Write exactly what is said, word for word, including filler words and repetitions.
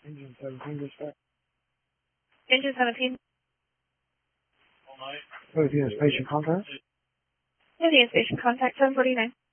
Engine seventeen, respect. Engine seventeen. thirteen is patient contact. thirteen is patient contact, seven forty-nine.